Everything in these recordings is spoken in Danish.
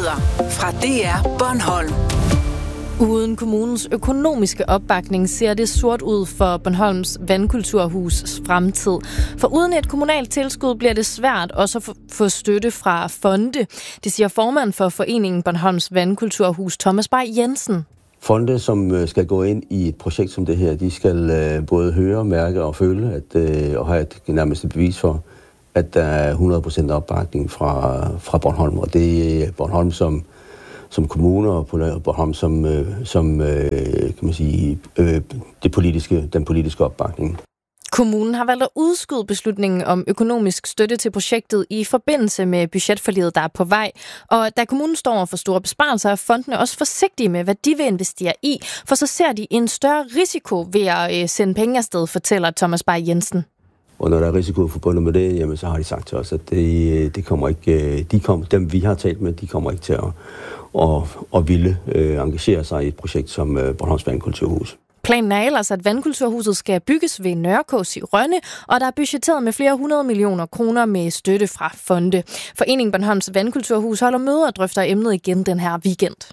Nyheder fra DR Bornholm. Uden kommunens økonomiske opbakning ser det sort ud for Bornholms Vandkulturhus' fremtid. For uden et kommunalt tilskud bliver det svært også at få støtte fra fonde. Det siger formand for foreningen Bornholms Vandkulturhus, Thomas Bay Jensen. Fonde, som skal gå ind i et projekt som det her, de skal både høre, mærke og føle, og have et nærmest bevis for, at der er 100% opbakning fra Bornholm. Og det er Bornholm som kommune og Bornholm som kan man sige, den politiske opbakning. Kommunen har valgt at udskyde beslutningen om økonomisk støtte til projektet i forbindelse med budgetforliget, der er på vej. Og da kommunen står over for store besparelser, er fondene også forsigtige med, hvad de vil investere i, for så ser de en større risiko ved at sende penge afsted, fortæller Thomas Bay Jensen. Og når der er risiko forbundet med det, jamen, så har de sagt til os, at det kommer ikke, dem vi har talt med, de kommer ikke til at ville engagere sig i et projekt som Bornholms Vandkulturhus. Planen er ellers, at Vandkulturhuset skal bygges ved Nørrekås i Rønne, og der er budgetteret med flere 100 millioner kroner med støtte fra fonde. Foreningen Bornholms Vandkulturhus holder møder og drøfter emnet igen den her weekend.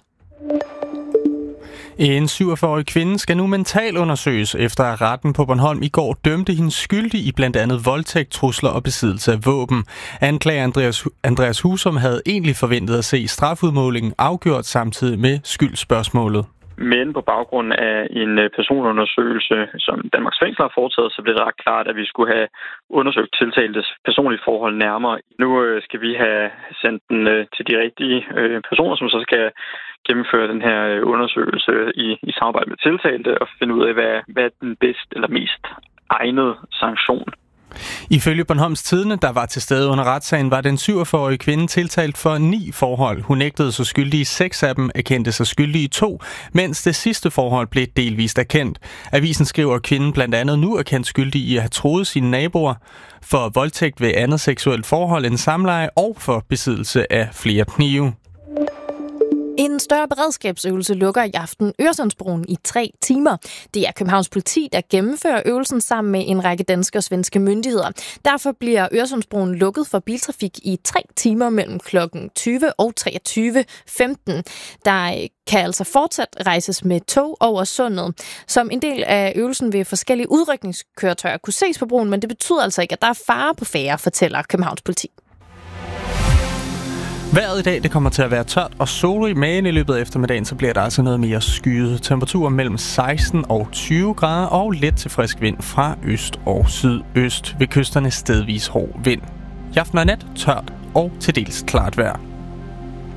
En 47-årig kvinde skal nu mentalundersøges, efter at retten på Bornholm i går dømte hende skyldig i blandt andet voldtægt, trusler og besiddelse af våben. Anklager Andreas Husum havde egentlig forventet at se strafudmålingen afgjort samtidig med skyldspørgsmålet. Men på baggrund af en personundersøgelse, som Danmarks Fængsler har foretaget, så blev det ret klart, at vi skulle have undersøgt tiltaltes personlige forhold nærmere. Nu skal vi have sendt den til de rigtige personer, som så skal gennemføre den her undersøgelse i samarbejde med tiltalte og finde ud af, hvad er den bedste eller mest egnede sanktion. Ifølge Bornholms Tidende, der var til stede under retssagen, var den 47-årige kvinde tiltalt for 9 forhold. Hun nægtede sig skyldig i 6 af dem, erkendte sig skyldig i 2, mens det sidste forhold blev delvist erkendt. Avisen skriver, at kvinden blandt andet nu er kendt skyldig i at have truet sine naboer for voldtægt ved andet seksuelt forhold end samleje og for besiddelse af flere knive. En større beredskabsøvelse lukker i aften Øresundsbroen i 3 timer. Det er Københavns politi, der gennemfører øvelsen sammen med en række danske og svenske myndigheder. Derfor bliver Øresundsbroen lukket for biltrafik i 3 timer mellem kl. 20 og 23.15. Der kan altså fortsat rejses med tog over sundet. Som en del af øvelsen vil forskellige udrykningskøretøjer kunne ses på broen, men det betyder altså ikke, at der er fare på færde, fortæller Københavns politi. Vejret i dag det kommer til at være tørt og soligt, men i løbet af eftermiddagen så bliver der altså noget mere skyet. Temperaturer mellem 16 og 20 grader og let til frisk vind fra øst og sydøst. Ved kysterne stedvis hård vind. I aften og nat tørt og til dels klart vejr.